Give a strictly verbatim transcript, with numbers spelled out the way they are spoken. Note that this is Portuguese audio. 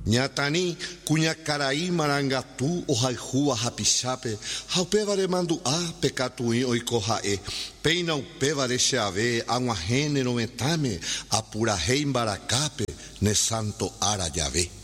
Ñatani kuñakarai marangatu ohayhúva hapichápe ha upévare mandu'a pekatu'i oiko ha'e péina upévare che ave ag̃uahẽ nerovetãme apurahéi mbarakápe ne Santo Ara Jave.